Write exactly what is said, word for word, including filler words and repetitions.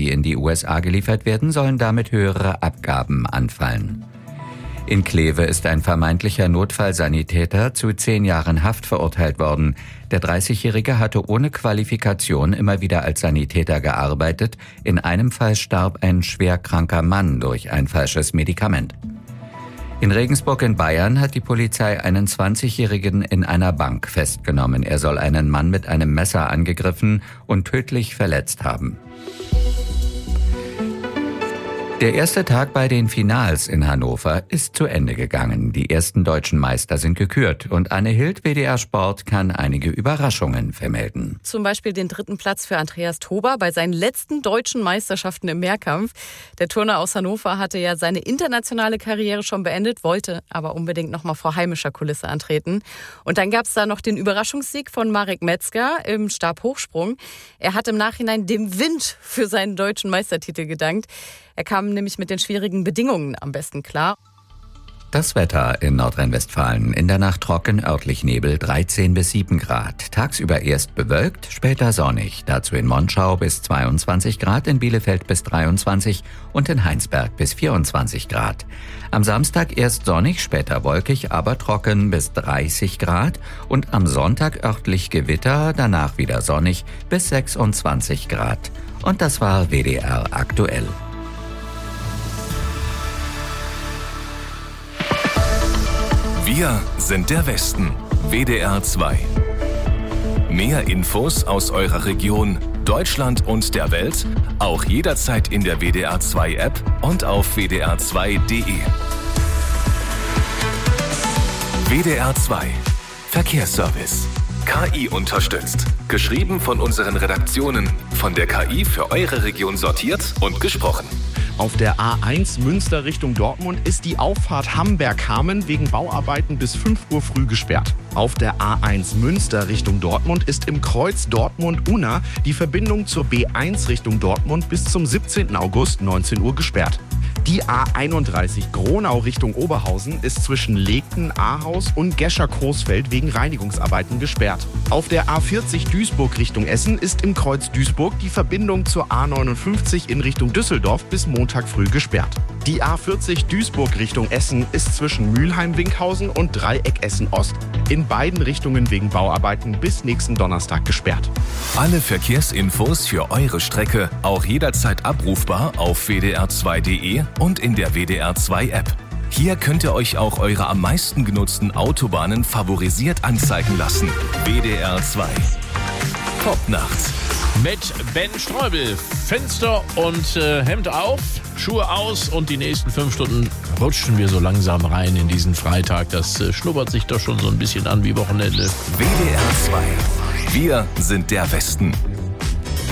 die in die U S A geliefert werden, sollen damit höhere Abgaben anfallen. In Kleve ist ein vermeintlicher Notfallsanitäter zu zehn Jahren Haft verurteilt worden. Der dreißigjährige hatte ohne Qualifikation immer wieder als Sanitäter gearbeitet. In einem Fall starb ein schwerkranker Mann durch ein falsches Medikament. In Regensburg in Bayern hat die Polizei einen zwanzigjährigen in einer Bank festgenommen. Er soll einen Mann mit einem Messer angegriffen und tödlich verletzt haben. Der erste Tag bei den Finals in Hannover ist zu Ende gegangen. Die ersten deutschen Meister sind gekürt und Anne Hild, W D R Sport, kann einige Überraschungen vermelden. Zum Beispiel den dritten Platz für Andreas Tober bei seinen letzten deutschen Meisterschaften im Mehrkampf. Der Turner aus Hannover hatte ja seine internationale Karriere schon beendet, wollte aber unbedingt noch mal vor heimischer Kulisse antreten. Und dann gab es da noch den Überraschungssieg von Marek Metzger im Stabhochsprung. Er hat im Nachhinein dem Wind für seinen deutschen Meistertitel gedankt. Er kam nämlich mit den schwierigen Bedingungen am besten klar. Das Wetter in Nordrhein-Westfalen. In der Nacht trocken, örtlich Nebel, dreizehn bis sieben Grad. Tagsüber erst bewölkt, später sonnig. Dazu in Monschau bis zweiundzwanzig Grad, in Bielefeld bis dreiundzwanzig und in Heinsberg bis vierundzwanzig Grad. Am Samstag erst sonnig, später wolkig, aber trocken bis dreißig Grad. Und am Sonntag örtlich Gewitter, danach wieder sonnig bis sechsundzwanzig Grad. Und das war W D R aktuell. Wir sind der Westen. W D R zwei. Mehr Infos aus eurer Region, Deutschland und der Welt, auch jederzeit in der W D R zwei App und auf w d r zwei punkt d e. W D R zwei. Verkehrsservice. K I unterstützt. Geschrieben von unseren Redaktionen. Von der K I für eure Region sortiert und gesprochen. Auf der A eins Münster Richtung Dortmund ist die Auffahrt Hamberg-Hameln wegen Bauarbeiten bis fünf Uhr früh gesperrt. Auf der A eins Münster Richtung Dortmund ist im Kreuz Dortmund-Unna die Verbindung zur B eins Richtung Dortmund bis zum siebzehnten August neunzehn Uhr gesperrt. Die A einunddreißig Gronau Richtung Oberhausen ist zwischen Legten, Ahaus und Gescher-Coesfeld wegen Reinigungsarbeiten gesperrt. Auf der A vierzig Duisburg Richtung Essen ist im Kreuz Duisburg die Verbindung zur A neunundfünfzig in Richtung Düsseldorf bis Montag früh gesperrt. Die A vierzig Duisburg Richtung Essen ist zwischen Mülheim-Winkhausen und Dreieck Essen-Ost in beiden Richtungen wegen Bauarbeiten bis nächsten Donnerstag gesperrt. Alle Verkehrsinfos für eure Strecke auch jederzeit abrufbar auf w d r zwei punkt d e und in der W D R zwei App. Hier könnt ihr euch auch eure am meisten genutzten Autobahnen favorisiert anzeigen lassen. W D R zwei. Top nachts. Mit Ben Streubel. Fenster und äh, Hemd auf, Schuhe aus und die nächsten fünf Stunden rutschen wir so langsam rein in diesen Freitag. Das äh, schnuppert sich doch schon so ein bisschen an wie Wochenende. W D R zwei. Wir sind der Westen.